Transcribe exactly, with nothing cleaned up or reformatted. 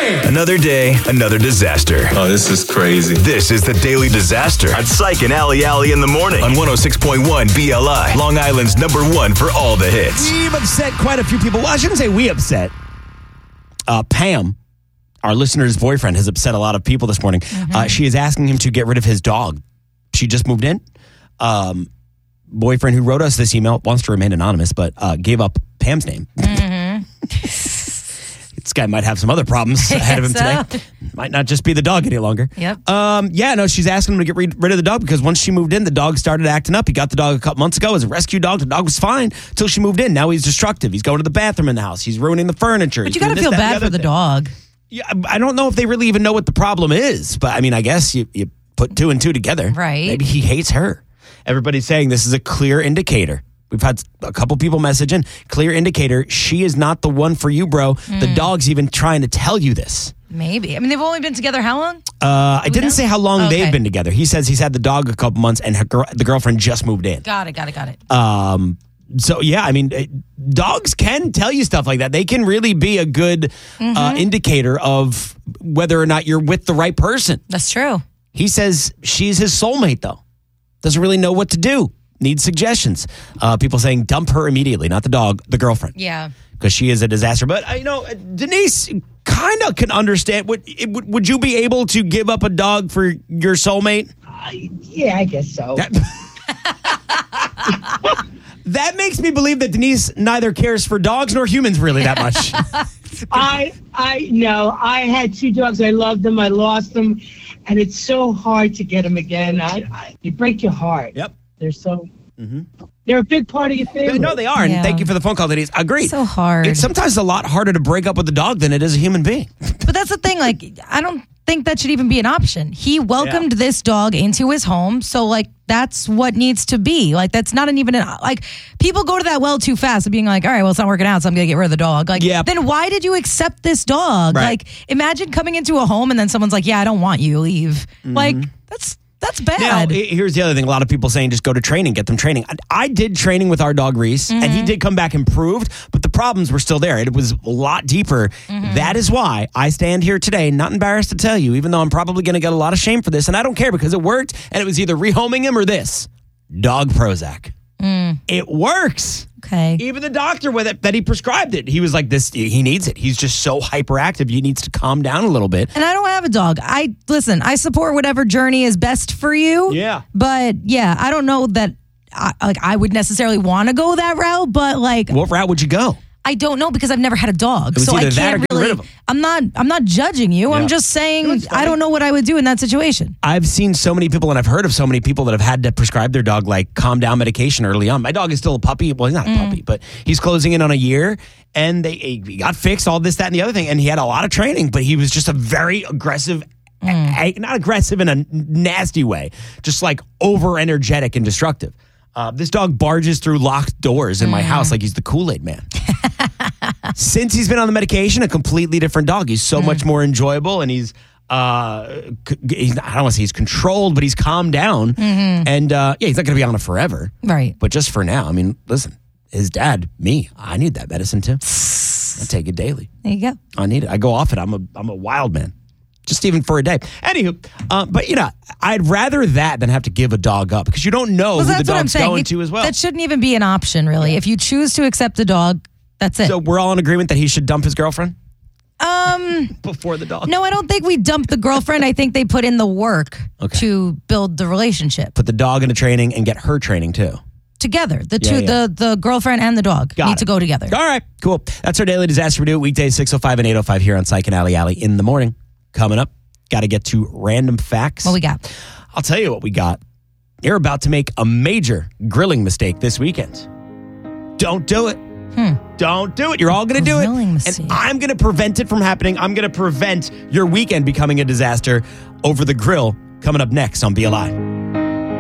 Another day, another disaster. Oh, this is crazy. This is the Daily Disaster on Psych and Alley Alley in the morning on one oh six point one B L I, Long Island's number one for all the hits. We've upset quite a few people. Well, I shouldn't say we upset. Uh, Pam, our listener's boyfriend, has upset a lot of people this morning. Mm-hmm. Uh, she is asking him to get rid of his dog. She just moved in. Um, boyfriend who wrote us this email wants to remain anonymous, but uh, gave up Pam's name. Mm-hmm. This guy might have some other problems ahead of him so. today. Might not just be the dog any longer. Yep. Um, yeah, no, she's asking him to get rid, rid of the dog because once she moved in, the dog started acting up. He got the dog a couple months ago as a rescue dog. The dog was fine until she moved in. Now he's destructive. He's going to the bathroom in the house. He's ruining the furniture. But He's you got to doing feel this, that, bad the for the thing. dog. Yeah, I don't know if they really even know what the problem is, but I mean, I guess you, you put two and two together. Right. Maybe he hates her. Everybody's saying this is a clear indicator. We've had a couple people message in. Clear indicator, she is not the one for you, bro. Mm. The dog's even trying to tell you this. Maybe. I mean, they've only been together how long? Uh, I didn't know? say how long okay. they've been together. He says he's had the dog a couple months and her girl, the girlfriend just moved in. Got it, got it, got it. Um, so, yeah, I mean, it, dogs can tell you stuff like that. They can really be a good mm-hmm. uh, indicator of whether or not you're with the right person. That's true. He says she's his soulmate, though. Doesn't really know what to do. Needs suggestions. Uh, people saying dump her immediately, not the dog, the girlfriend. Yeah. Because she is a disaster. But, uh, you know, Denise kind of can understand. Would, it, would would you be able to give up a dog for your soulmate? Uh, yeah, I guess so. That, that makes me believe that Denise neither cares for dogs nor humans really that much. I I no, I had two dogs. I loved them. I lost them. And it's so hard to get them again. I, I you break your heart. Yep. They're so, mm-hmm. they're a big part of your family. No, they are. Yeah. And thank you for the phone call, Denise. Agreed. So hard. It's sometimes a lot harder to break up with a dog than it is a human being. But that's the thing. Like, I don't think that should even be an option. He welcomed yeah. this dog into his home. So, like, that's what needs to be. Like, that's not an even, an, like, people go to that well too fast of being like, all right, well, it's not working out, so I'm going to get rid of the dog. Like, yeah. then why did you accept this dog? Right. Like, imagine coming into a home and then someone's like, yeah, I don't want you, leave. Mm-hmm. Like, that's... That's bad. Now, here's the other thing. A lot of people saying just go to training, get them training. I, I did training with our dog, Reese, mm-hmm. and he did come back improved, but the problems were still there. It was a lot deeper. Mm-hmm. That is why I stand here today, not embarrassed to tell you, even though I'm probably going to get a lot of shame for this, and I don't care because it worked, and it was either rehoming him or this. Dog Prozac. Mm. It works. Okay. Even the doctor with it that he prescribed it, he was like, "This, he needs it. He's just so hyperactive. He needs to calm down a little bit." And I don't have a dog. I listen. I support whatever journey is best for you. Yeah. But yeah, I don't know that. I, like I would necessarily want to go that route. But like, what route would you go? I don't know because I've never had a dog, It was so I either that or can't get really. rid of 'em. I'm not. I'm not judging you. Yeah. I'm just saying No, it's I don't know what I would do in that situation. I've seen so many people and I've heard of so many people that have had to prescribe their dog like calm down medication early on. My dog is still a puppy. Well, he's not a Mm. puppy, but he's closing in on a year and they he got fixed, all this, that, and the other thing. And he had a lot of training, but he was just a very aggressive, Mm. a, not aggressive in a nasty way, just like over energetic and destructive. Uh, this dog barges through locked doors in my Mm. house like he's the Kool-Aid man. Since he's been on the medication, a completely different dog. He's so mm. much more enjoyable, and he's, uh, he's I don't want to say he's controlled, but he's calmed down. Mm-hmm. And uh, yeah, he's not going to be on it forever. Right. But just for now, I mean, listen, his dad, me, I need that medicine too. I take it daily. There you go. I need it. I go off it. I'm a I'm a wild man. Just even for a day. Anywho, uh, but you know, I'd rather that than have to give a dog up because you don't know Well, who the that's what I'm dog's saying. going It- to as well. That shouldn't even be an option, really. If you choose to accept a dog, that's it. So we're all in agreement that he should dump his girlfriend um, before the dog. no, I don't think we dump the girlfriend. I think they put in the work Okay. to build the relationship Put the dog into training and get her training too. together. The Yeah, two, yeah. the the girlfriend and the dog Got need it. to go together. All right, cool. That's our daily disaster. We do it weekdays six oh five and eight oh five here on Psych and Alley Alley in the morning. Coming up, got to get to random facts. What we got? I'll tell you what we got. You're about to make a major grilling mistake this weekend. Don't do it. Hmm. Don't do it. You're all going to do it. Grilling mistake. And I'm going to prevent it from happening. I'm going to prevent your weekend becoming a disaster over the grill coming up next on B L I.